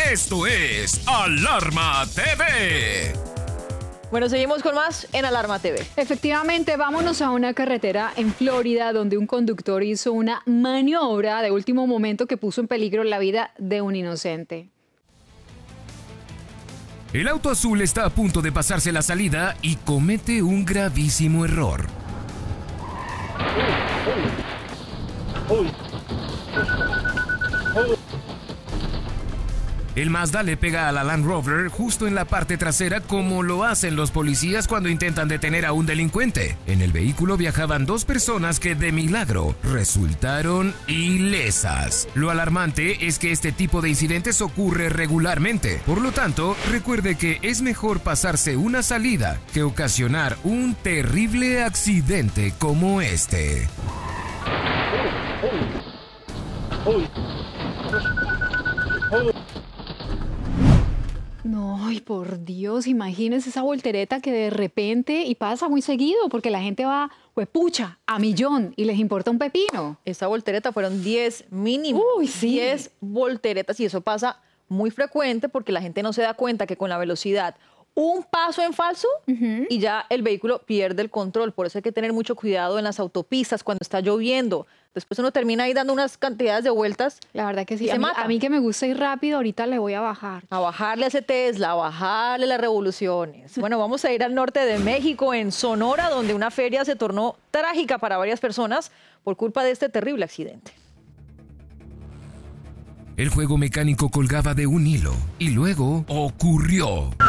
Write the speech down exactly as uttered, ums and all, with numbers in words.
Esto es Alarma T V. Bueno, seguimos con más en Alarma T V. Efectivamente, vámonos a una carretera en Florida donde un conductor hizo una maniobra de último momento que puso en peligro la vida de un inocente. El auto azul está a punto de pasarse la salida y comete un gravísimo error. El Mazda le pega a la Land Rover justo en la parte trasera, como lo hacen los policías cuando intentan detener a un delincuente. En el vehículo viajaban dos personas que de milagro resultaron ilesas. Lo alarmante es que este tipo de incidentes ocurre regularmente. Por lo tanto, recuerde que es mejor pasarse una salida que ocasionar un terrible accidente como este. No, ay, por Dios, imagínense esa voltereta que de repente, y pasa muy seguido, porque la gente va, huepucha, a millón, y les importa un pepino. Esta voltereta fueron diez mínimo. Uy, sí. diez volteretas, y eso pasa muy frecuente porque la gente no se da cuenta que con la velocidad, un paso en falso, uh-huh, y ya el vehículo pierde el control. Por eso hay que tener mucho cuidado en las autopistas cuando está lloviendo. Después uno termina ahí dando unas cantidades de vueltas. La verdad que sí. Y A se mí, mata. a mí que me gusta ir rápido, ahorita le voy a bajar. A bajarle a ese Tesla, a bajarle las revoluciones. Bueno, vamos a ir al norte de México, en Sonora, donde una feria se tornó trágica para varias personas por culpa de este terrible accidente. El juego mecánico colgaba de un hilo y luego ocurrió.